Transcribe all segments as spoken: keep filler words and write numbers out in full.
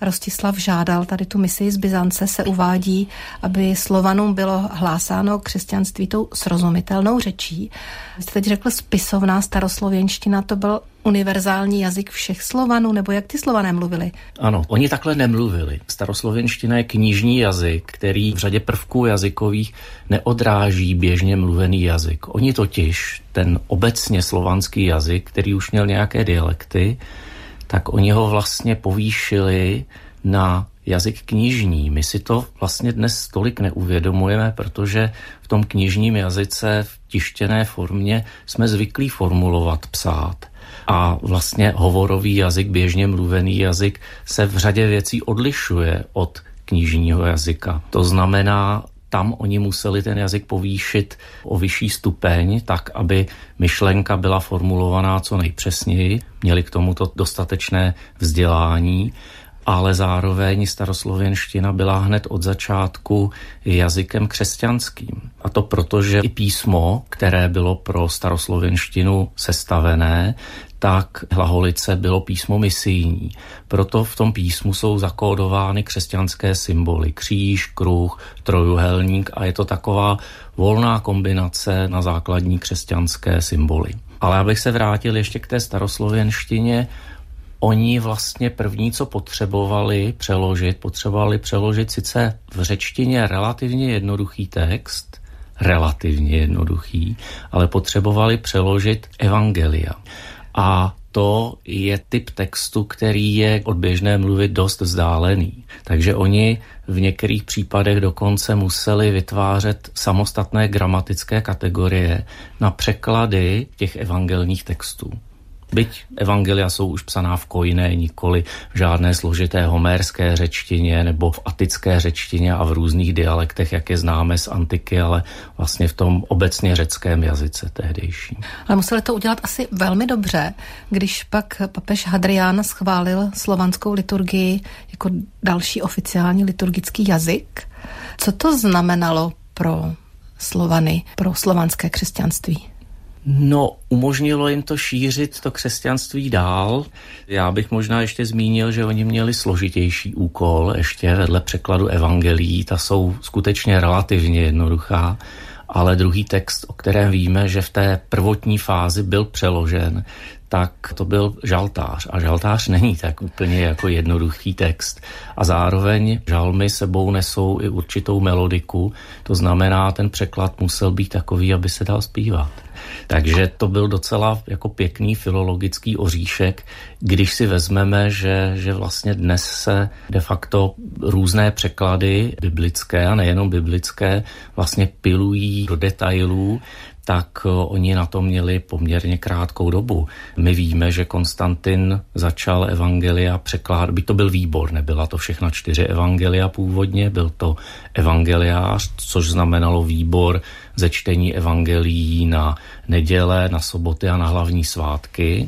Rostislav žádal tady tu misi z Byzance, se uvádí, aby Slovanům bylo hlásáno křesťanství tou srozumitelnou řečí. Vy jste teď řekl spisovná staroslověnština, to byl univerzální jazyk všech Slovanů, nebo jak ty Slované mluvili? Ano, oni takhle nemluvili. Staroslověnština je knižní jazyk, který v řadě prvků jazykových neodráží běžně mluvený jazyk. Oni totiž ten obecně slovanský jazyk, který už měl nějaké dialekty, tak oni ho vlastně povýšili na jazyk knižní. My si to vlastně dnes tolik neuvědomujeme, protože v tom knižním jazyce v tištěné formě jsme zvyklí formulovat, psát. A vlastně hovorový jazyk, běžně mluvený jazyk se v řadě věcí odlišuje od knižního jazyka. To znamená, tam oni museli ten jazyk povýšit o vyšší stupeň, tak, aby myšlenka byla formulovaná co nejpřesněji, měli k tomuto dostatečné vzdělání, ale zároveň staroslověnština byla hned od začátku jazykem křesťanským. A to proto, že i písmo, které bylo pro staroslověnštinu sestavené, tak hlaholice bylo písmo misijní. Proto v tom písmu jsou zakódovány křesťanské symboly. Kříž, kruh, trojuhelník a je to taková volná kombinace na základní křesťanské symboly. Ale abych se vrátil ještě k té staroslověnštině, oni vlastně první, co potřebovali přeložit, potřebovali přeložit sice v řečtině relativně jednoduchý text, relativně jednoduchý, ale potřebovali přeložit evangelia. A to je typ textu, který je od běžné mluvy dost vzdálený. Takže oni v některých případech dokonce museli vytvářet samostatné gramatické kategorie na překlady těch evangelních textů. Byť evangelia jsou už psaná v kojné, nikoli v žádné složité homérské řečtině nebo v atické řečtině a v různých dialektech, jak je známe z antiky, ale vlastně v tom obecně řeckém jazyce tehdejším. Ale museli to udělat asi velmi dobře, když pak papež Hadrián schválil slovanskou liturgii jako další oficiální liturgický jazyk. Co to znamenalo pro Slovany, pro slovanské křesťanství? No, umožnilo jim to šířit to křesťanství dál. Já bych možná ještě zmínil, že oni měli složitější úkol, ještě vedle překladu evangelií, ta jsou skutečně relativně jednoduchá, ale druhý text, o kterém víme, že v té prvotní fázi byl přeložen, tak to byl žaltář. A žaltář není tak úplně jako jednoduchý text. A zároveň žalmy sebou nesou i určitou melodiku, to znamená, ten překlad musel být takový, aby se dal zpívat. Takže to byl docela jako pěkný filologický oříšek, když si vezmeme, že, že vlastně dnes se de facto různé překlady biblické a nejenom biblické vlastně pilují do detailů, tak oni na to měli poměrně krátkou dobu. My víme, že Konstantin začal evangelia překládat, by to byl výbor, nebyla to všechna čtyři evangelia původně, byl to evangeliář, což znamenalo výbor ze čtení evangelií na neděle, na soboty a na hlavní svátky.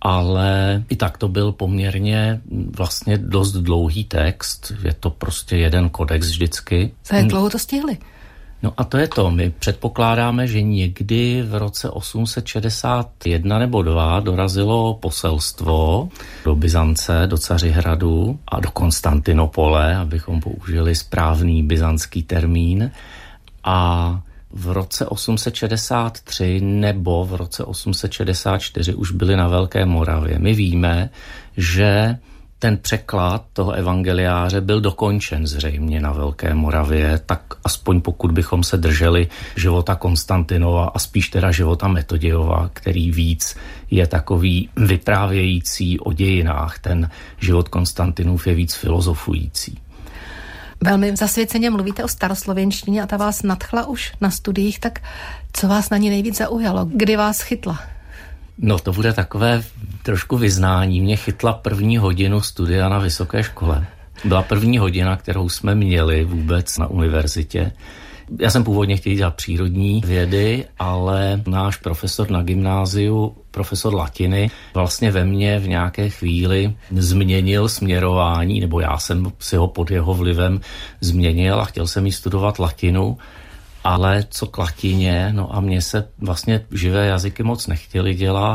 Ale i tak to byl poměrně vlastně dost dlouhý text, je to prostě jeden kodex vždycky. Za jak dlouho to stihli? No a to je to. My předpokládáme, že někdy v roce osm set šedesát jedna nebo dva dorazilo poselstvo do Byzance, do Cařihradu a do Konstantinopole, abychom použili správný byzantský termín. A v roce osm set šedesát tři nebo v roce osm set šedesát čtyři už byli na Velké Moravě. My víme, že ten překlad toho evangeliáře byl dokončen zřejmě na Velké Moravě, tak aspoň pokud bychom se drželi života Konstantinova a spíš teda života Metodějova, který víc je takový vyprávějící o dějinách. Ten život Konstantinův je víc filozofující. Velmi zasvěceně mluvíte o staroslověnštině a ta vás nadchla už na studiích, tak co vás na ní nejvíc zaujalo? Kdy vás chytla? No to bude takové trošku vyznání. Mě chytla první hodinu studia na vysoké škole. Byla první hodina, kterou jsme měli vůbec na univerzitě. Já jsem původně chtěl dělat přírodní vědy, ale náš profesor na gymnáziu, profesor latiny, vlastně ve mně v nějaké chvíli změnil směrování, nebo já jsem si ho pod jeho vlivem změnil a chtěl jsem jí studovat latinu. Ale co k latině, no a mně se vlastně živé jazyky moc nechtěli dělat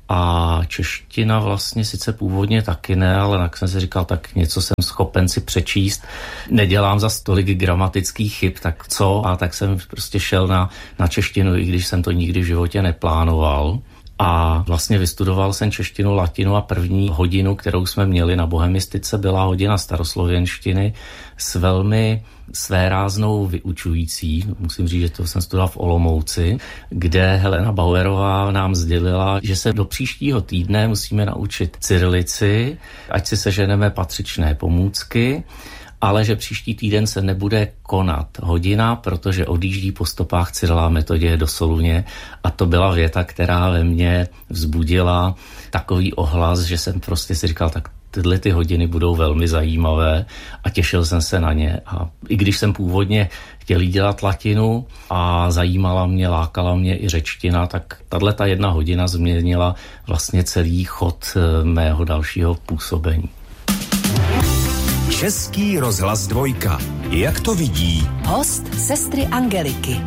A čeština vlastně sice původně taky ne, ale tak jsem si říkal, tak něco jsem schopen si přečíst. Nedělám za tolik gramatických chyb, tak co? A tak jsem prostě šel na, na češtinu, i když jsem to nikdy v životě neplánoval. A vlastně vystudoval jsem češtinu, latinu a první hodinu, kterou jsme měli na bohemistice, byla hodina staroslověnštiny s velmi svéráznou vyučující. Musím říct, že to jsem studoval v Olomouci, kde Helena Bauerová nám sdělila, že se do příštího týdne musíme naučit cyrilici, ať si seženeme patřičné pomůcky, ale že příští týden se nebude konat hodina, protože odjíždí po stopách Cyrila a Metoděje do Soluně, a to byla věta, která ve mně vzbudila takový ohlas, že jsem prostě si říkal, tak tyhle ty hodiny budou velmi zajímavé a těšil jsem se na ně. A i když jsem původně chtěl dělat latinu a zajímala mě, lákala mě i řečtina, tak tato jedna hodina změnila vlastně celý chod mého dalšího působení. Český rozhlas dvojka. Jak to vidí? Host sestry Angeliky.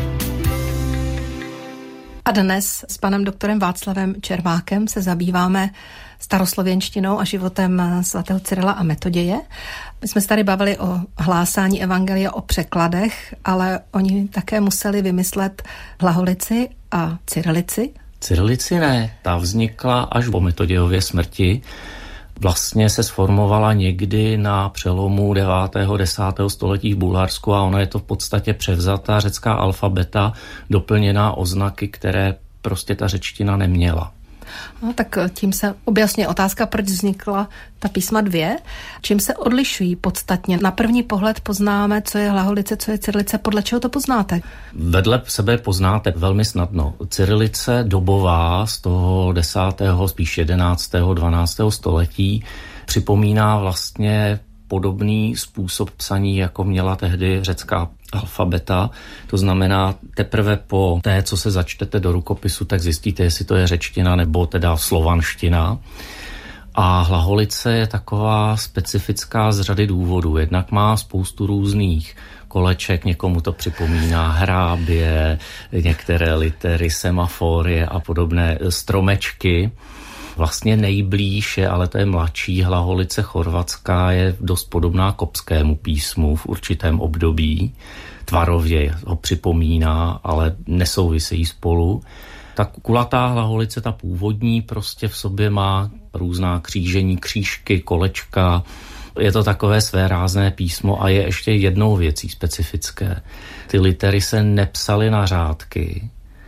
A dnes s panem doktorem Václavem Červákem se zabýváme staroslověnštinou a životem svatého Cyrila a Metoděje. My jsme se tady bavili o hlásání evangelia, o překladech, ale oni také museli vymyslet glagolici a cyrilici. Cyrilici ne, ta vznikla až po Metodějově smrti. Vlastně se sformovala někdy na přelomu devátého desátého století v Bulharsku a ona je to v podstatě převzatá řecká alfabeta, doplněná o znaky, které prostě ta řečtina neměla. No, tak tím se objasně otázka, proč vznikla ta písma dvě. Čím se odlišují podstatně? Na první pohled poznáme, co je glagolice, co je cyrilice. Podle čeho to poznáte? Vedle sebe poznáte velmi snadno. Cyrilice dobová z toho desátého, spíš jedenáctého, dvanáctého století připomíná vlastně podobný způsob psaní, jako měla tehdy řecká alfabeta. To znamená, teprve po té, co se začtete do rukopisu, tak zjistíte, jestli to je řečtina nebo teda slovanština. A glagolice je taková specifická z řady důvodů. Jednak má spoustu různých koleček, někomu to připomíná hrábě, některé litery, semaforie a podobné stromečky. Vlastně nejblíž je, ale to je mladší, glagolice chorvatská, je dost podobná kopskému písmu v určitém období. Tvarově ho připomíná, ale nesouvisejí spolu. Ta kulatá glagolice, ta původní, prostě v sobě má různá křížení, křížky, kolečka. Je to takové svérázné písmo a je ještě jednou věcí specifické. Ty litery se nepsaly na řádky,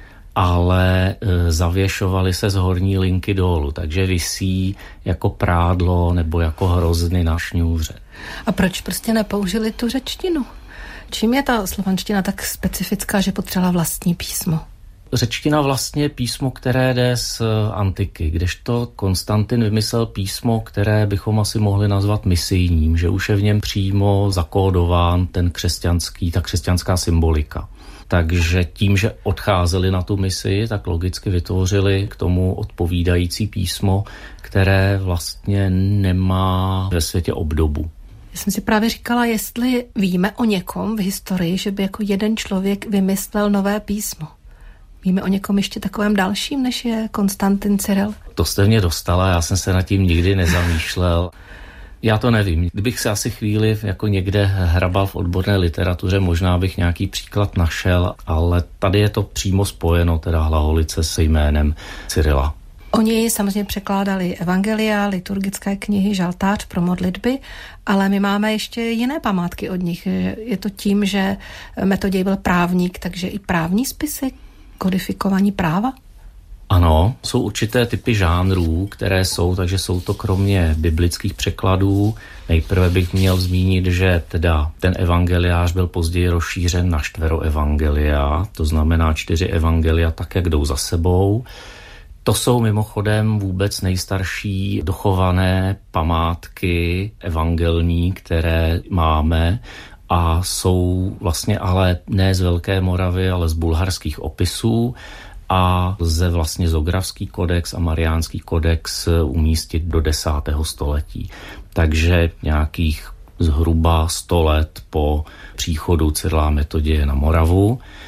ale e, zavěšovaly se z horní linky dolů, takže visí jako prádlo nebo jako hrozny na šňůře. A proč prostě nepoužili tu řečtinu? Čím je ta slovanština tak specifická, že potřebovala vlastní písmo? Řečtina vlastně je písmo, které jde z antiky, kdežto Konstantin vymyslel písmo, které bychom asi mohli nazvat misijním, že už je v něm přímo zakódován ten křesťanský, ta křesťanská symbolika. Takže tím, že odcházeli na tu misi, tak logicky vytvořili k tomu odpovídající písmo, které vlastně nemá ve světě obdobu. Já jsem si právě říkala, jestli víme o někom v historii, že by jako jeden člověk vymyslel nové písmo. Víme o někom ještě takovém dalším, než je Konstantin Cyril? To jste mě dostala, já jsem se nad tím nikdy nezamýšlel. Já to nevím. Kdybych se asi chvíli jako někde hrabal v odborné literatuře, možná bych nějaký příklad našel, ale tady je to přímo spojeno, teda glagolice se jménem Cyrila. Oni samozřejmě překládali evangelia, liturgické knihy, žaltář pro modlitby, ale my máme ještě jiné památky od nich. Je to tím, že Metoděj byl právník, takže i právní spisy, kodifikování práva? Ano, jsou určité typy žánrů, které jsou, takže jsou to kromě biblických překladů. Nejprve bych měl zmínit, že teda ten evangeliář byl později rozšířen na čtvero evangelia, to znamená čtyři evangelia tak, jak jdou za sebou. To jsou mimochodem vůbec nejstarší dochované památky evangelní, které máme, a jsou vlastně ale ne z Velké Moravy, ale z bulharských opisů a lze vlastně Zogravský kodex a Mariánský kodex umístit do desátého století. Takže nějakých zhruba sto let po příchodu Cyrila a Metoděje na Moravu.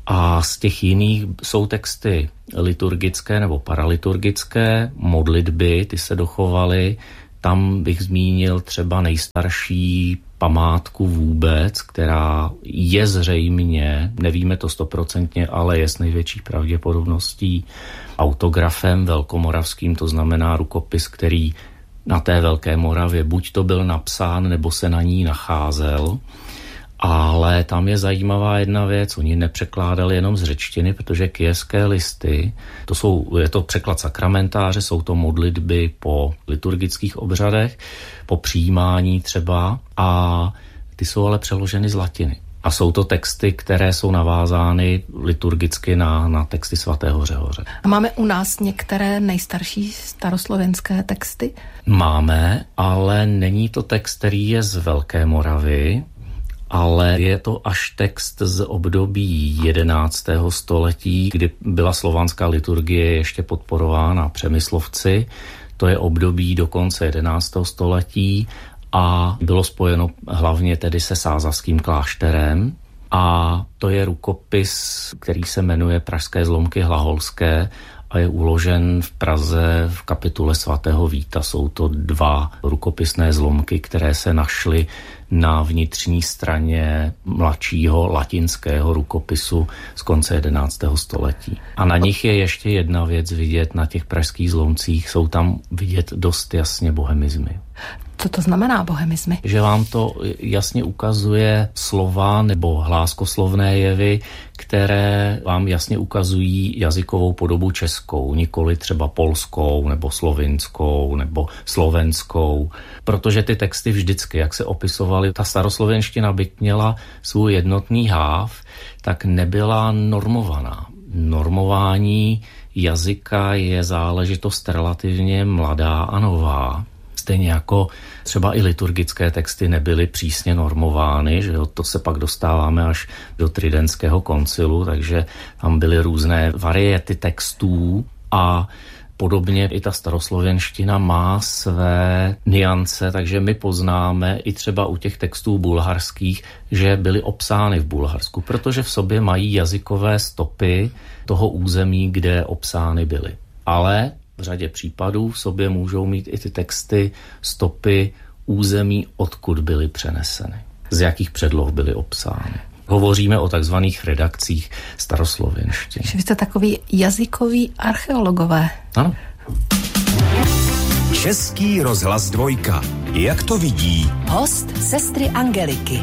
A z těch jiných jsou texty liturgické nebo paraliturgické, modlitby, ty se dochovaly. Tam bych zmínil třeba nejstarší památku vůbec, která je zřejmě, nevíme to stoprocentně, ale je s největší pravděpodobností autografem velkomoravským, to znamená rukopis, který na té Velké Moravě buď to byl napsán, nebo se na ní nacházel. Ale tam je zajímavá jedna věc, oni nepřekládali jenom z řečtiny, protože kyjevské listy, to jsou, je to překlad sakramentáře, jsou to modlitby po liturgických obřadech, po přijímání třeba, a ty jsou ale přeloženy z latiny. A jsou to texty, které jsou navázány liturgicky na, na texty svatého Řehoře. A máme u nás některé nejstarší staroslovenské texty? Máme, ale není to text, který je z Velké Moravy, ale je to až text z období jedenáctého století, kdy byla slovanská liturgie ještě podporována Přemyslovci. To je období do konce jedenáctého století a bylo spojeno hlavně tedy se sázavským klášterem. A to je rukopis, který se jmenuje Pražské zlomky hlaholské a je uložen v Praze v kapitule svatého Víta. Jsou to dva rukopisné zlomky, které se našly na vnitřní straně mladšího latinského rukopisu z konce jedenáctého století. A na nich je ještě jedna věc vidět, na těch pražských zlomcích jsou tam vidět dost jasně bohemizmy. Co to znamená bohemizmy? Že vám to jasně ukazuje slova nebo hláskoslovné jevy, které vám jasně ukazují jazykovou podobu českou, nikoli třeba polskou nebo slovinskou nebo slovenskou, protože ty texty vždycky, jak se opisovaly, ta staroslovenština byť měla svůj jednotný háv, tak nebyla normovaná. Normování jazyka je záležitost relativně mladá a nová. Stejně jako třeba i liturgické texty nebyly přísně normovány, že jo, to se pak dostáváme až do Tridentského koncilu, takže tam byly různé variety textů a podobně i ta staroslovenština má své niance, takže my poznáme i třeba u těch textů bulharských, že byly obsány v Bulharsku, protože v sobě mají jazykové stopy toho území, kde obsány byly. Ale v řadě případů v sobě můžou mít i ty texty stopy území, odkud byly přeneseny, z jakých předloh byly obsány. Hovoříme o takzvaných redakcích staroslovenštiny. Vy jste takový jazykový archeologové. Ano. Český rozhlas dvojka. Jak to vidí? Host sestry Angeliky.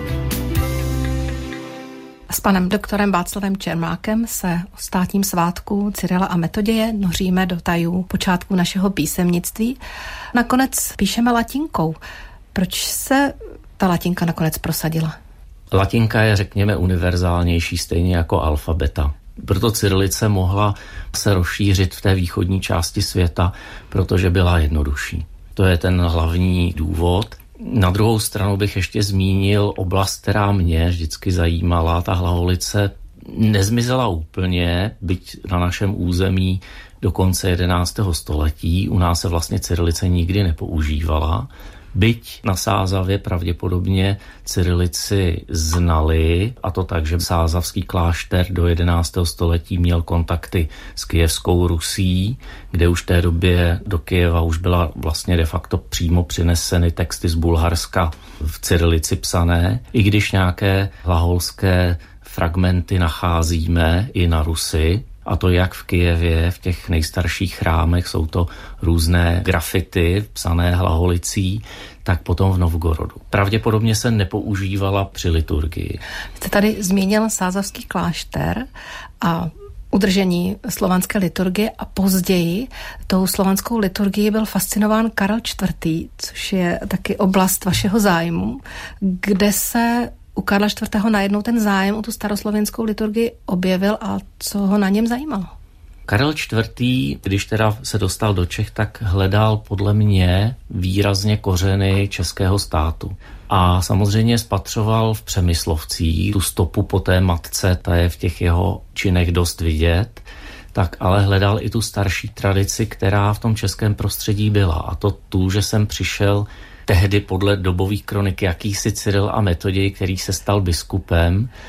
S panem doktorem Václavem Čermákem se o státním svátku Cyrila a Metoděje noříme do tajů počátku našeho písemnictví. Nakonec píšeme latinkou. Proč se ta latinka nakonec prosadila? Latinka je, řekněme, univerzálnější, stejně jako alfabeta. Proto cyrilice mohla se rozšířit v té východní části světa, protože byla jednodušší. To je ten hlavní důvod. Na druhou stranu bych ještě zmínil oblast, která mě vždycky zajímala. Ta hlaholice nezmizela úplně, byť na našem území do konce jedenáctého století. U nás se vlastně cyrilice nikdy nepoužívala. Byť na Sázavě pravděpodobně cyrilici znali, a to tak, že sázavský klášter do jedenáctého století měl kontakty s Kyjevskou Rusí, kde už v té době do Kyjeva už byla vlastně de facto přímo přineseny texty z Bulharska v cyrilici psané, i když nějaké hlaholské fragmenty nacházíme i na Rusi. A to jak v Kyjevě, v těch nejstarších chrámech jsou to různé grafity psané hlaholicí, tak potom v Novgorodu. Pravděpodobně se nepoužívala při liturgii. Jste tady zmínil sázavský klášter a udržení slovanské liturgie a později tou slovanskou liturgii byl fascinován Karel čtvrtý, což je taky oblast vašeho zájmu, kde se u Karla čtvrtého najednou ten zájem o tu staroslovenskou liturgii objevil a co ho na něm zajímalo? Karel čtvrtý, když teda se dostal do Čech, tak hledal podle mě výrazně kořeny českého státu. A samozřejmě spatřoval v Přemyslovcích tu stopu po té matce, ta je v těch jeho činech dost vidět, tak ale hledal i tu starší tradici, která v tom českém prostředí byla. A to tu, že jsem přišel tehdy podle dobových kronik jakýsi Cyril a Metoděj, který se stal biskupem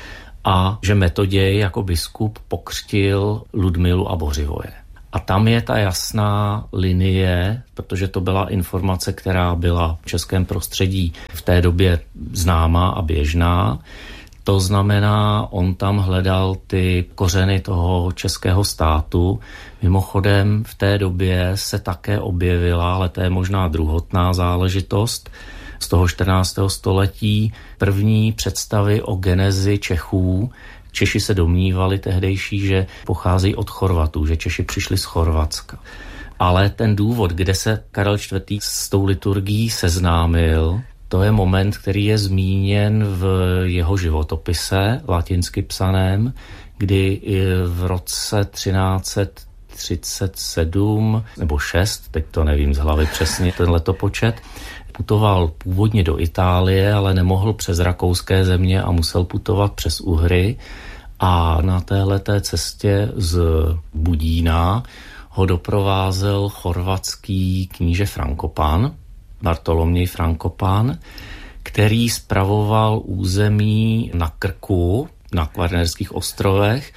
a že Metoděj jako biskup pokřtil Ludmilu a Bořivoje. A tam je ta jasná linie, protože to byla informace, která byla v českém prostředí v té době známá a běžná. To znamená, on tam hledal ty kořeny toho českého státu. Mimochodem v té době se také objevila, ale to je možná druhotná záležitost, z toho čtrnáctého století první představy o genezi Čechů. Češi se domnívali tehdejší, že pocházejí od Chorvatů, že Češi přišli z Chorvatska. Ale ten důvod, kde se Karel čtvrtý s tou liturgií seznámil, to je moment, který je zmíněn v jeho životopise, latinsky psaném, kdy v roce třináct třicet sedm nebo šest, teď to nevím z hlavy přesně ten letopočet, putoval původně do Itálie, ale nemohl přes rakouské země a musel putovat přes Uhry. A na téhleté cestě z Budína ho doprovázel chorvatský kníže Frankopan, Bartoloměj Frankopan, který spravoval území na Krku, na Kvarnerských ostrovech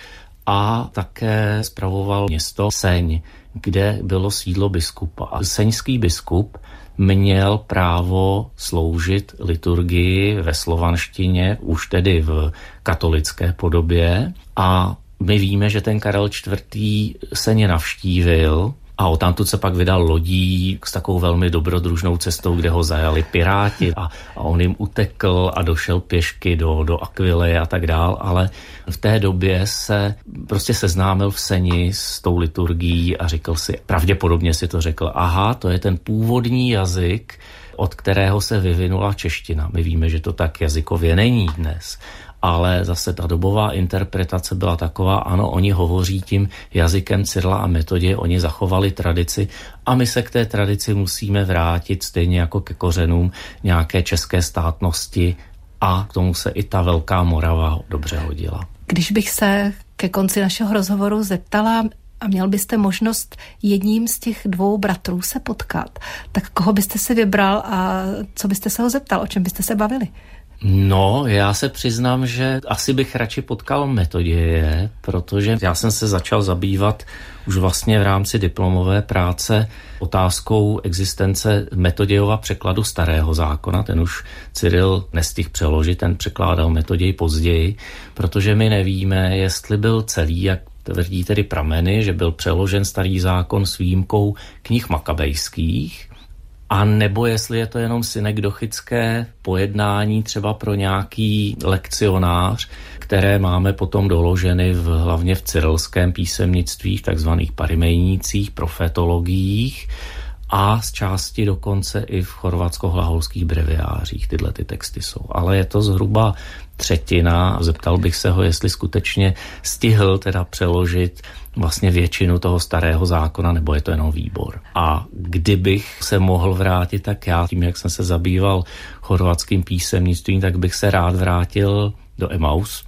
a také spravoval město Seň, kde bylo sídlo biskupa. A seňský biskup měl právo sloužit liturgii ve slovanštině, už tedy v katolické podobě. A my víme, že ten Karel čtvrtý Seně navštívil a odtamtud se pak vydal lodí s takovou velmi dobrodružnou cestou, kde ho zajali piráti a, a on jim utekl a došel pěšky do, do Aquileje a tak dál, ale v té době se prostě seznámil v Seni s tou liturgií a řekl si, pravděpodobně si to řekl, aha, to je ten původní jazyk, od kterého se vyvinula čeština. My víme, že to tak jazykově není dnes. Ale zase ta dobová interpretace byla taková, ano, oni hovoří tím jazykem Cyrila a Metoděje, oni zachovali tradici a my se k té tradici musíme vrátit stejně jako ke kořenům nějaké české státnosti a k tomu se i ta Velká Morava dobře hodila. Když bych se ke konci našeho rozhovoru zeptala, a měl byste možnost jedním z těch dvou bratrů se potkat, tak koho byste si vybral a co byste se ho zeptal, o čem byste se bavili? No, já se přiznám, že asi bych radši potkal Metoděje, protože já jsem se začal zabývat už vlastně v rámci diplomové práce otázkou existence Metodějova překladu Starého zákona. Ten už Cyril nestihl přeložit, ten překládal Metoděj později, protože my nevíme, jestli byl celý, jak tvrdí tedy prameny, že byl přeložen Starý zákon s výjimkou knih makabejských, a nebo jestli je to jenom synekdochické pojednání třeba pro nějaký lekcionář, které máme potom doloženy v, hlavně v cyrilském písemnictví, v takzvaných parimejnících, profetologiích a z části dokonce i v chorvatsko-hlaholských breviářích tyhle ty texty jsou. Ale je to zhruba třetina. Zeptal bych se ho, jestli skutečně stihl teda přeložit vlastně většinu toho Starého zákona, nebo je to jenom výbor. A kdybych se mohl vrátit, tak já tím, jak jsem se zabýval chorvatským písemnictvím, tak bych se rád vrátil do Emaus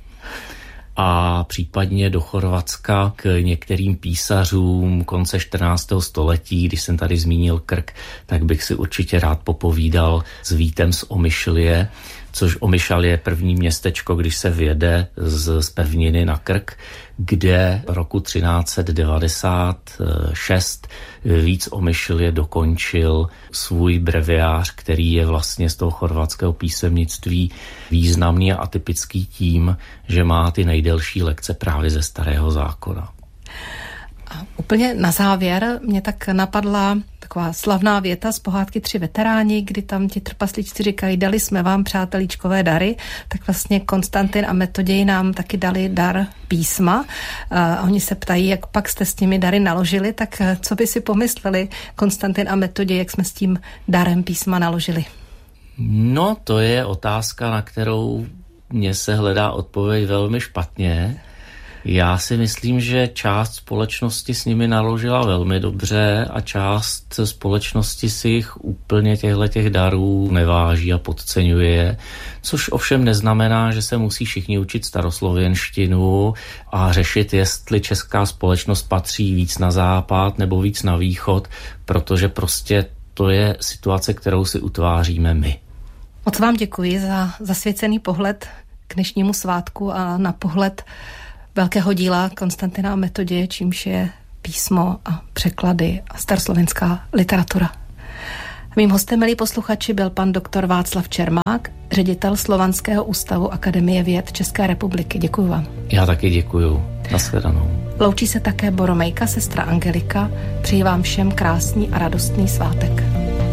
a případně do Chorvatska k některým písařům konce čtrnáctého století, když jsem tady zmínil Krk, tak bych si určitě rád popovídal s Vítem z Omyšlje, což Omyšl je první městečko, když se vjede z, z pevniny na Krk, kde roku třináct devadesát šest Víc Omyšlje dokončil svůj breviář, který je vlastně z toho chorvatského písemnictví významný a atypický tím, že má ty nejdelší lekce právě ze Starého zákona. A úplně na závěr mě tak napadla taková slavná věta z pohádky Tři veteráni, kdy tam ti trpaslíčci říkají, dali jsme vám přátelíčkové dary, tak vlastně Konstantin a Metoděj nám taky dali dar písma. A oni se ptají, jak pak jste s těmi dary naložili, tak co by si pomysleli Konstantin a Metoděj, jak jsme s tím darem písma naložili? No, to je otázka, na kterou mně se hledá odpověď velmi špatně. Já si myslím, že část společnosti s nimi naložila velmi dobře a část společnosti si jich úplně těchto darů neváží a podceňuje, což ovšem neznamená, že se musí všichni učit staroslověnštinu a řešit, jestli česká společnost patří víc na západ nebo víc na východ, protože prostě to je situace, kterou si utváříme my. Moc vám děkuji za zasvěcený pohled k k dnešnímu svátku a na pohled velkého díla Konstantina Metoděje, čímž je písmo a překlady a staroslovenská literatura. Mým hostem, milí posluchači, byl pan doktor Václav Čermák, ředitel Slovanského ústavu Akademie věd České republiky. Děkuji vám. Já taky děkuju. Nashledanou. Loučí se také Boromejka, sestra Angelika. Přeji vám všem krásný a radostný svátek.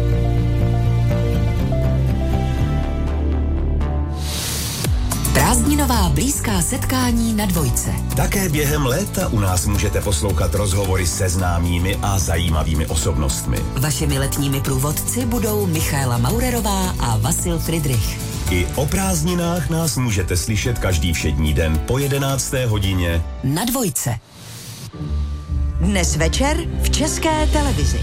Prázdninová blízká setkání na Dvojce. Také během léta u nás můžete poslouchat rozhovory se známými a zajímavými osobnostmi. Vašimi letními průvodci budou Michaela Maurerová a Vasil Friedrich. I o prázdninách nás můžete slyšet každý všední den po jedenácté hodině na Dvojce. Dnes večer v České televizi.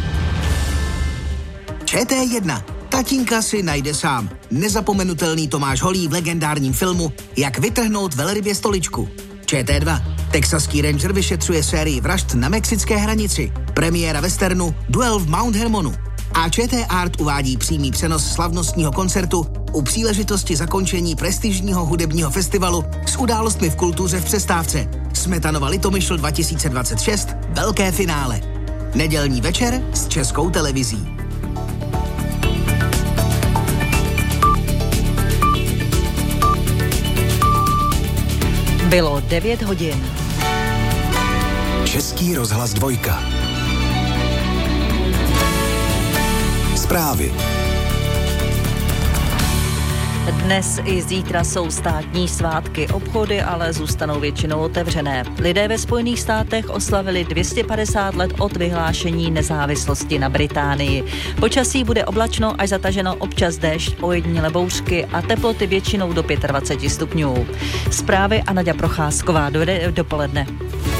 Č T jedna. Tatínka si najde sám. Nezapomenutelný Tomáš Holý v legendárním filmu Jak vytrhnout velrybě stoličku. Č T dva. Texaský ranger vyšetřuje sérii vražd na mexické hranici. Premiéra westernu Duel v Mount Hermonu. A Č T Art uvádí přímý přenos slavnostního koncertu u příležitosti zakončení prestižního hudebního festivalu s událostmi v kultuře v přestávce. Smetanova Litomyšl dva tisíce dvacet šest. Velké finále. Nedělní večer s Českou televizí. Bylo devět hodin. Český rozhlas dvojka. Zprávy. Dnes i zítra jsou státní svátky, obchody ale zůstanou většinou otevřené. Lidé ve Spojených státech oslavili dvě stě padesát let od vyhlášení nezávislosti na Británii. Počasí bude oblačno až zataženo, občas déšť, ojedinělé bouřky a teploty většinou do dvacet pět stupňů. Zprávy a Naďa Procházková. Do, dopoledne.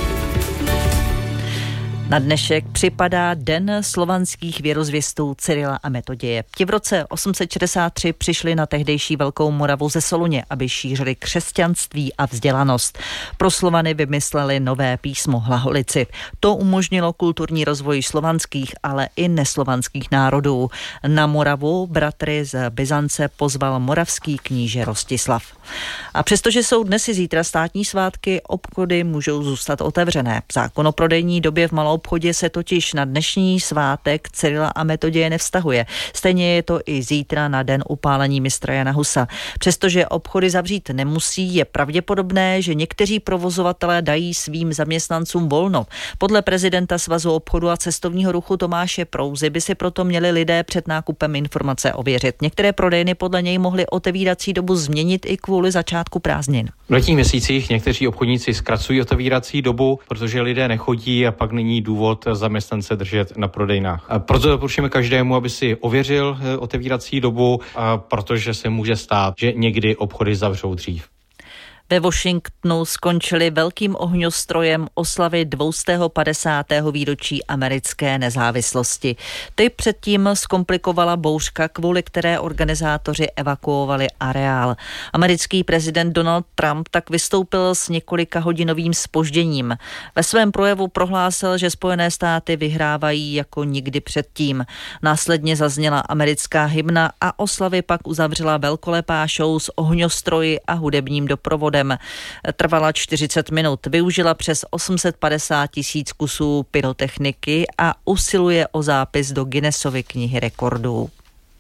Na dnešek připadá Den slovanských věrozvěstů Cyrila a Metoděje. Ti v roce osm set šedesát tři přišli na tehdejší Velkou Moravu ze Soluně, aby šířili křesťanství a vzdělanost. Pro Slovany vymysleli nové písmo hlaholici. To umožnilo kulturní rozvoj slovanských, ale i neslovanských národů. Na Moravu bratry z Byzance pozval moravský kníže Rostislav. A přestože jsou dnes i zítra státní svátky, obchody můžou zůstat otevřené. Zákon o prodejní době v malou obchodě se totiž na dnešní svátek Cyrila a Metoděje nevztahuje. Stejně je to i zítra na den upálení mistra Jana Husa. Přestože obchody zavřít nemusí, je pravděpodobné, že někteří provozovatelé dají svým zaměstnancům volno. Podle prezidenta Svazu obchodu a cestovního ruchu Tomáše Prouzy by si proto měli lidé před nákupem informace ověřit. Některé prodejny podle něj mohly otevírací dobu změnit i kvůli začátku prázdnin. V letních měsících někteří obchodníci zkracují otevírací dobu, protože lidé nechodí a pak není důvod zaměstnance držet na prodejnách. A proto doporučujeme každému, aby si ověřil otevírací dobu, a protože se může stát, že někdy obchody zavřou dřív. Ve Washingtonu skončili velkým ohňostrojem oslavy dvě stě padesátého výročí americké nezávislosti. Ty předtím zkomplikovala bouřka, kvůli které organizátoři evakuovali areál. Americký prezident Donald Trump tak vystoupil s několika hodinovým zpožděním. Ve svém projevu prohlásil, že Spojené státy vyhrávají jako nikdy předtím. Následně zazněla americká hymna a oslavy pak uzavřela velkolepá show s ohňostroji a hudebním doprovodem. Trvala čtyřicet minut, využila přes osm set padesát tisíc kusů pyrotechniky a usiluje o zápis do Guinnessovy knihy rekordů.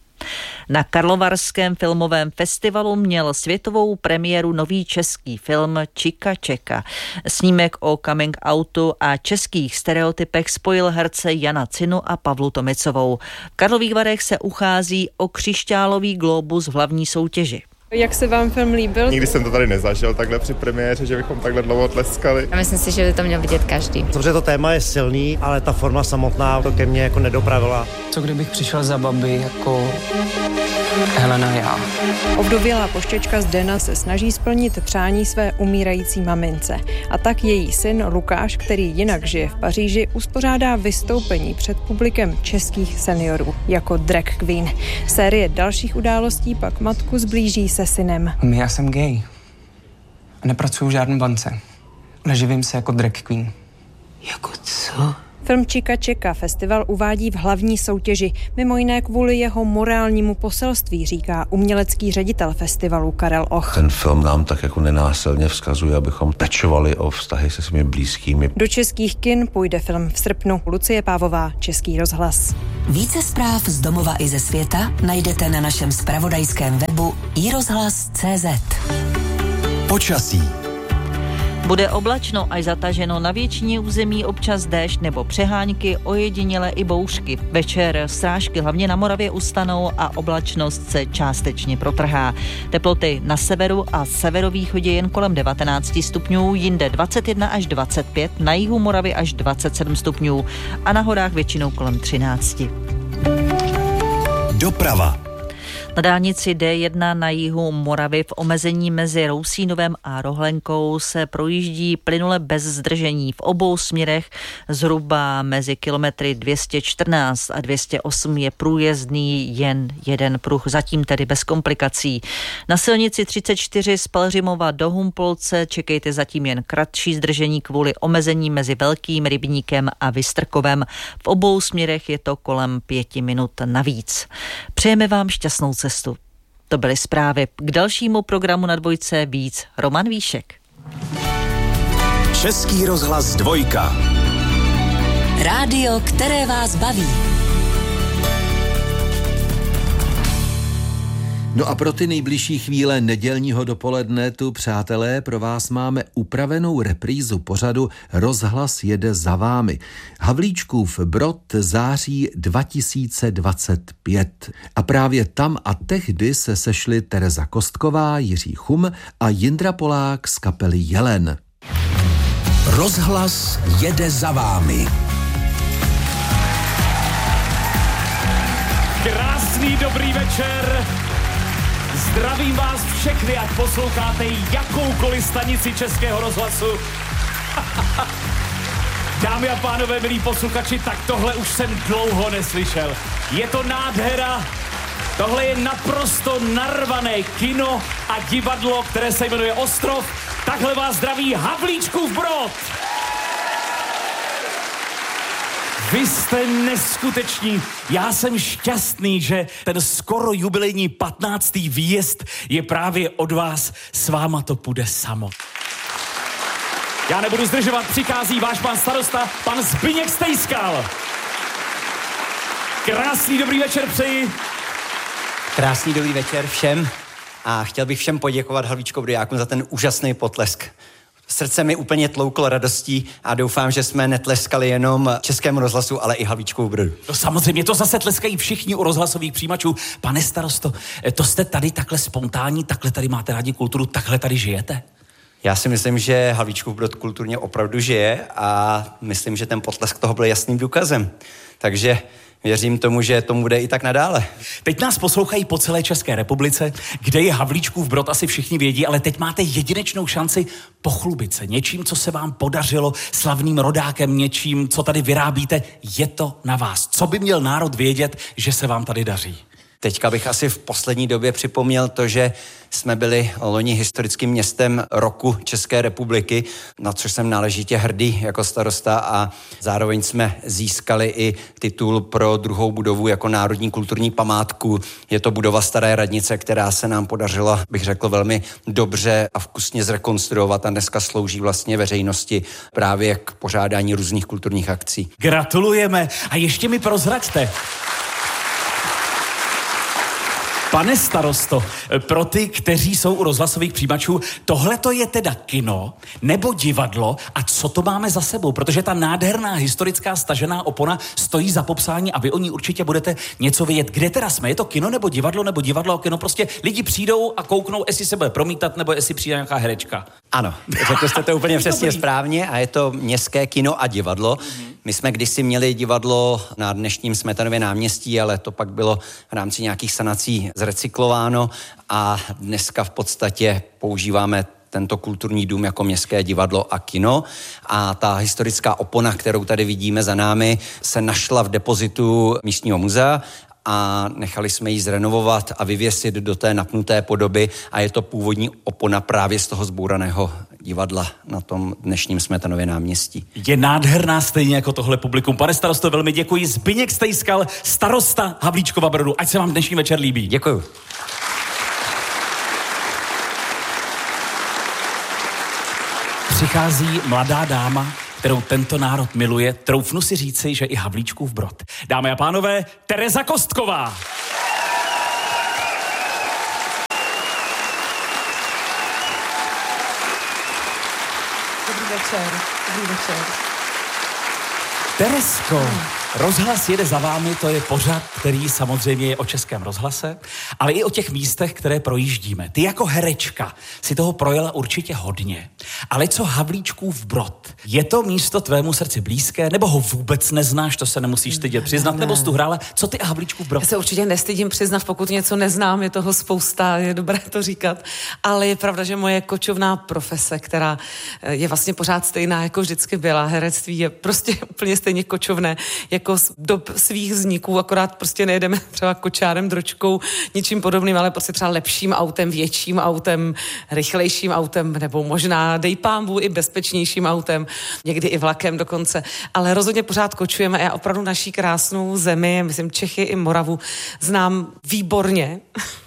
Na Karlovarském filmovém festivalu měl světovou premiéru nový český film Čika Čeka. Snímek o coming outu a českých stereotypech spojil herce Jana Cinu a Pavlu Tomicovou. V Karlových Varech se uchází o křišťálový glóbus v hlavní soutěži. Jak se vám film líbil? Nikdy jsem to tady nezažil takhle při premiéře, že bychom takhle dlouho tleskali. Já myslím si, že by to měl vidět každý. Samozřejmě to téma je silný, ale ta forma samotná to ke mně jako nedopravila. Co kdybych přišel za babi jako Helena já? Ovdovělá pošťačka Zdena se snaží splnit přání své umírající mamince. A tak její syn Lukáš, který jinak žije v Paříži, uspořádá vystoupení před publikem českých seniorů jako drag queen. Série dalších událostí pak matku zblíží se synem. Já jsem gay a nepracuju v žádné bance, ale živím se jako drag queen. Jako co? Film Čika čeka festival uvádí v hlavní soutěži, mimo jiné kvůli jeho morálnímu poselství, říká umělecký ředitel festivalu Karel Och. Ten film nám tak jako nenásilně vzkazuje, abychom pečovali o vztahy se svými blízkými. Do českých kin půjde film v srpnu. Lucie Pávová, Český rozhlas. Více zpráv z domova i ze světa najdete na našem zpravodajském webu i rozhlas tečka cé zet. Počasí. Bude oblačno až zataženo, na většině území občas déšť nebo přehánky, ojediněle i bouřky. Večer srážky hlavně na Moravě ustanou a oblačnost se částečně protrhá. Teploty na severu a severovýchodě jen kolem devatenáct stupňů, jinde dvacet jedna až dvacet pět, na jihu Moravy až dvacet sedm stupňů a na horách většinou kolem třináct. Doprava. Na dálnici D jedna na jihu Moravy v omezení mezi Rousínovem a Rohlenkou se projíždí plynule bez zdržení. V obou směrech zhruba mezi kilometry dvě stě čtrnáct a dvě stě osm je průjezdný jen jeden pruh, zatím tedy bez komplikací. Na silnici třicet čtyři z Pelhřimova do Humpolce čekejte zatím jen kratší zdržení kvůli omezení mezi Velkým Rybníkem a Vystrkovem. V obou směrech je to kolem pěti minut navíc. Přejeme vám šťastnou cestu. To byly zprávy. K dalšímu programu na Dvojce víc Roman Víšek. Český rozhlas Dvojka. Rádio, které vás baví. No a pro ty nejbližší chvíle nedělního dopoledne tu, přátelé, pro vás máme upravenou reprízu pořadu Rozhlas jede za vámi. Havlíčkův Brod září dva tisíce dvacet pět. A právě tam a tehdy se sešli Tereza Kostková, Jiří Chum a Jindra Polák z kapely Jelen. Rozhlas jede za vámi. Krásný dobrý večer. Zdravím vás všechny, ať posloucháte jakoukoliv stanici Českého rozhlasu. Dámy a pánové, milí posluchači, tak tohle už jsem dlouho neslyšel. Je to nádhera. Tohle je naprosto narvané kino a divadlo, které se jmenuje Ostrov. Takhle vás zdraví Havlíčkův Brod. Vy jste neskuteční. Já jsem šťastný, že ten skoro jubilejní patnáctý výjezd je právě od vás. S váma to půjde samo. Já nebudu zdržovat, přichází váš pan starosta, pan Zbyněk Stejskal. Krásný dobrý večer přeji. Krásný dobrý večer všem a chtěl bych všem poděkovat Havlíčkovbroďákům za ten úžasný potlesk. Srdce mi úplně tlouklo radostí a doufám, že jsme netleskali jenom Českému rozhlasu, ale i Havlíčkovu Brodu. No samozřejmě, to zase tleskají všichni u rozhlasových přijímačů. Pane starosto, to jste tady takhle spontánní, takhle tady máte rádi kulturu, takhle tady žijete? Já si myslím, že Havlíčkův Brod kulturně opravdu žije a myslím, že ten potlesk toho byl jasným důkazem. Takže věřím tomu, že tomu bude i tak nadále. Teď nás poslouchají po celé České republice, kde je Havlíčkův Brod, asi všichni vědí, ale teď máte jedinečnou šanci pochlubit se něčím, co se vám podařilo, slavným rodákem, něčím, co tady vyrábíte. Je to na vás. Co by měl národ vědět, že se vám tady daří? Teďka bych asi v poslední době připomněl to, že jsme byli loni historickým městem roku České republiky, na což jsem náležitě hrdý jako starosta a zároveň jsme získali i titul pro druhou budovu jako národní kulturní památku. Je to budova Staré radnice, která se nám podařila, bych řekl, velmi dobře a vkusně zrekonstruovat a dneska slouží vlastně veřejnosti právě k pořádání různých kulturních akcí. Gratulujeme a ještě mi prozraďte. Pane starosto, pro ty, kteří jsou u rozhlasových přijímačů, tohle to je teda kino nebo divadlo a co to máme za sebou? Protože ta nádherná historická stažená opona stojí za popsání a vy o ní určitě budete něco vědět. Kde teda jsme? Je to kino nebo divadlo nebo divadlo a kino? Prostě lidi přijdou a kouknou, jestli se bude promítat nebo jestli přijde nějaká herečka. Ano, řekl jste to úplně přesně správně a je to městské kino a divadlo. Mm-hmm. My jsme kdysi měli divadlo na dnešním Smetanově náměstí, ale to pak bylo v rámci nějakých sanací zrecyklováno a dneska v podstatě používáme tento kulturní dům jako městské divadlo a kino a ta historická opona, kterou tady vidíme za námi, se našla v depozitu místního muzea a nechali jsme ji zrenovovat a vyvěsit do té napnuté podoby a je to původní opona právě z toho zbouraného divadla na tom dnešním Smetanově náměstí. Je nádherná stejně jako tohle publikum. Pane starosto, velmi děkuji. Zbyněk Stejskal, starosta Havlíčkova Brodu. Ať se vám dnešní večer líbí. Děkuju. Přichází mladá dáma, kterou tento národ miluje. Troufnu si říci, že i Havlíčkův Brod. Dámy a pánové, Tereza Kostková. Dobrý večer. Dobrý večer. Terezko, Rozhlas jede za vámi, to je pořad, který samozřejmě je o Českém rozhlase, ale i o těch místech, které projíždíme. Ty jako herečka si toho projela určitě hodně. Ale co Havlíčkův Brod? Je to místo tvému srdci blízké, nebo ho vůbec neznáš, to se nemusíš stydět přiznat, ne, ne. nebo jsi tu hrála? Co ty a Havlíčkův Brod? Já se určitě nestydím přiznat, pokud něco neznám, je toho spousta, je dobré to říkat. Ale je pravda, že moje kočovná profese, která je vlastně pořád stejná, jako vždycky byla, herectví je prostě úplně stejně kočovné, jako do svých vzniků, akorát prostě nejedeme třeba kočárem, dročkou, ničím podobným, ale prostě třeba lepším autem, větším autem, rychlejším autem, nebo možná dej pánbů i bezpečnějším autem, někdy i vlakem dokonce, ale rozhodně pořád kočujeme a já opravdu naší krásnou zemi, myslím Čechy i Moravu, znám výborně.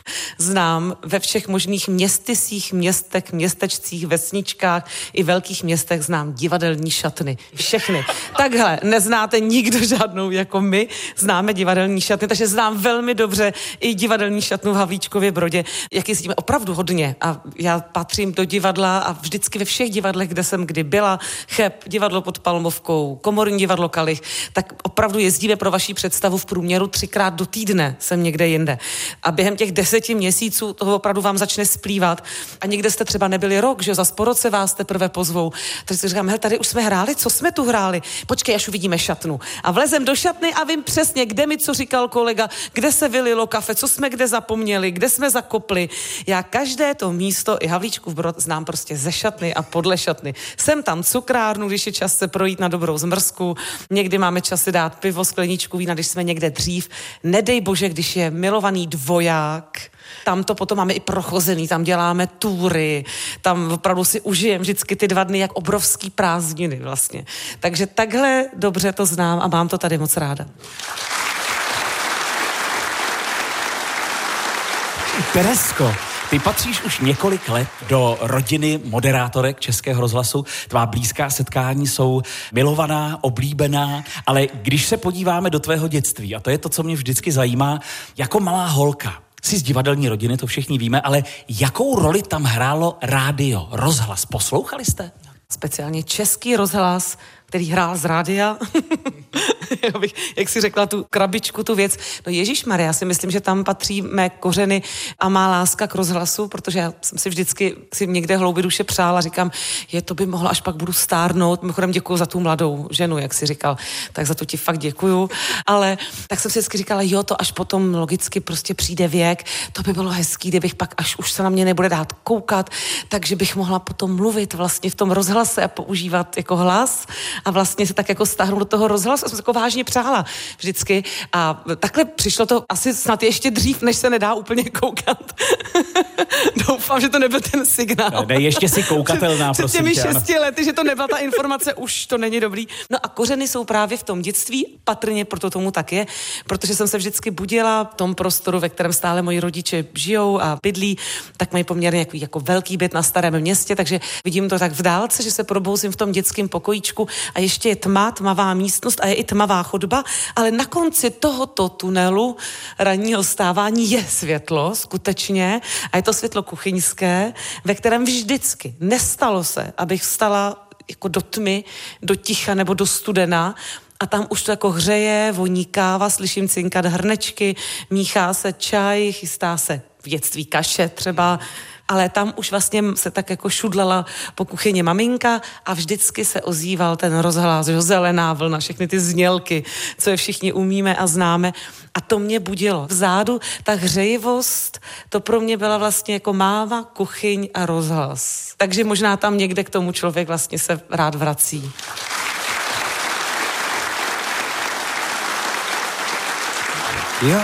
Znám ve všech možných městysích, městech, městečcích, vesničkách i velkých městech znám divadelní šatny. Všechny. Takhle neznáte nikdo žádnou jako my, známe divadelní šatny, takže znám velmi dobře i divadelní šatnu v Havlíčkově Brodě, jak jezdíme opravdu hodně a já patřím do divadla a vždycky ve všech divadlech, kde jsem kdy byla, Cheb, divadlo pod Palmovkou, Komorní divadlo Kalich, tak opravdu jezdíme pro vaši představu v průměru třikrát do týdne, jsem někde jinde. A během těch deseti měsíců toho opravdu vám začne splývat a někde jste třeba nebyli rok, že za po roce vás teprve pozvou. Takže si říkám, hele, tady už jsme hráli, co jsme tu hráli? Počkej, až uvidíme šatnu. A vlezem do šatny a vím přesně, kde mi co říkal kolega, kde se vylilo kafe, co jsme kde zapomněli, kde jsme zakopli. Já každé to místo i Havlíčkův Brod znám prostě ze šatny a podle šatny. Jsem tam cukrárnu, když je čas se projít na dobrou zmrzku, někdy máme čas si dát pivo, skleničku vína, když jsme někde dřív. Nedej bože, když je milovaný dvoják, tam to potom máme i prochozený, tam děláme túry, tam opravdu si užijem vždycky ty dva dny jak obrovský prázdniny vlastně. Takže takhle dobře to znám a mám to tady moc ráda. Terezko, ty patříš už několik let do rodiny moderátorek Českého rozhlasu. Tvá blízká setkání jsou milovaná, oblíbená, ale když se podíváme do tvého dětství, a to je to, co mě vždycky zajímá, jako malá holka, jsi z divadelní rodiny, to všichni víme, ale jakou roli tam hrálo rádio, rozhlas? Poslouchali jste? Speciálně Český rozhlas, který hrál z rádia. Já bych, jak si řekla tu krabičku, tu věc. No ježišmarja, já si myslím, že tam patří mé kořeny a má láska k rozhlasu, protože já jsem si vždycky si někde hloubi duše přála, říkám, je, to by mohlo, až pak budu stárnout. Mimochodem děkuju za tu mladou ženu, jak si říkal, tak za to ti fakt děkuju. Ale tak jsem si vždycky říkala, jo, to až potom logicky prostě přijde věk, to by bylo hezký, kdybych pak, až už se na mě nebude dát koukat, takže bych mohla potom mluvit vlastně v tom rozhlase a používat jako hlas a vlastně se tak jako stáhnout do toho rozhlasu. Já jsem se jako vážně přála vždycky a takhle přišlo to asi snad ještě dřív, než se nedá úplně koukat. Doufám, že to nebyl ten signál. Ne, ne ještě si koukatelná, před, prosím těmi tě, šesti lety, že to nebyla ta informace, už to není dobrý. No a kořeny jsou právě v tom dětství, patrně proto tomu tak je, protože jsem se vždycky budila v tom prostoru, ve kterém stále moji rodiče žijou a bydlí, tak mají poměrně jako, jako velký byt na starém městě, takže vidím to tak v dálce, že se probouzím v tom dětském pokojíčku a ještě je tma, tmavá místnost a je i tmavá chodba, ale na konci tohoto tunelu ranního stávání je světlo, skutečně, a je to světlo kuchyňské, ve kterém vždycky nestalo se, abych vstala jako do tmy, do ticha nebo do studena, a tam už to jako hřeje, voní káva, slyším cinkat hrnečky, míchá se čaj, chystá se v dětství kaše třeba, ale tam už vlastně se tak jako šudlala po kuchyni maminka a vždycky se ozýval ten rozhlas, že zelená vlna, všechny ty znělky, co je všichni umíme a známe. A to mě budilo. Vzadu ta hřejivost, to pro mě byla vlastně jako máma, kuchyň a rozhlas. Takže možná tam někde k tomu člověk vlastně se rád vrací. Jo.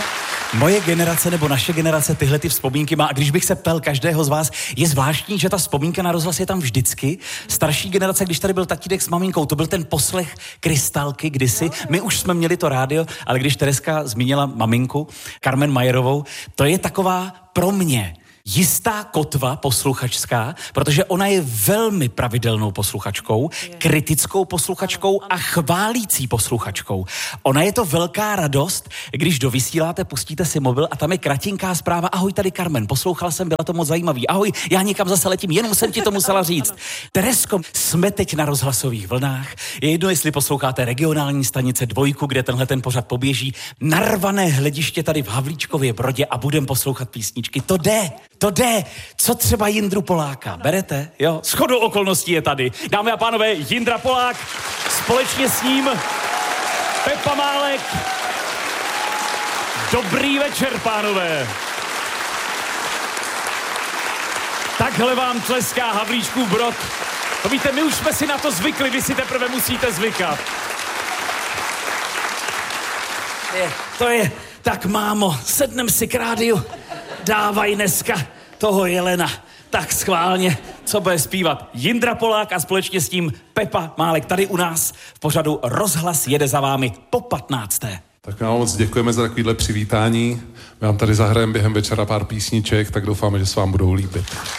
Moje generace nebo naše generace tyhle ty vzpomínky má a když bych se ptal každého z vás, je zvláštní, že ta vzpomínka na rozhlas je tam vždycky. Starší generace, když tady byl tatínek s maminkou, to byl ten poslech Krystálky kdysi. My už jsme měli to rádio, ale když Tereska zmínila maminku, Carmen Majerovou, to je taková pro mě jistá kotva posluchačská, protože ona je velmi pravidelnou posluchačkou, kritickou posluchačkou a chválící posluchačkou. Ona je to velká radost, když dovysíláte, pustíte si mobil a tam je kratinká zpráva. Ahoj, tady Carmen, poslouchal jsem, byla to moc zajímavý. Ahoj, já někam zase letím, jenom jsem ti to musela říct. Teresko, jsme teď na rozhlasových vlnách. Je jedno, jestli posloucháte regionální stanice Dvojku, kde tenhle ten pořad poběží, narvané hlediště tady v Havlíčkově Brodě a budem poslouchat písničky. To jde. To jde. Co třeba Jindru Poláka? Berete? Jo? Shodou okolností je tady. Dámy a pánové, Jindra Polák, společně s ním Pepa Málek. Dobrý večer, pánové. Takhle vám tleská Havlíčkův Brod. To víte, my už jsme si na to zvykli, vy si teprve musíte zvykat. Je, to je, tak mámo, sednem si k rádiu. Dávaj dneska toho Jelena. Tak schválně, co bude zpívat Jindra Polák a společně s tím Pepa Málek tady u nás v pořadu Rozhlas jede za vámi po patnácté. Tak vám moc děkujeme za takovýhle přivítání. My vám tady zahrajeme během večera pár písniček, tak doufáme, že se vám budou líbit.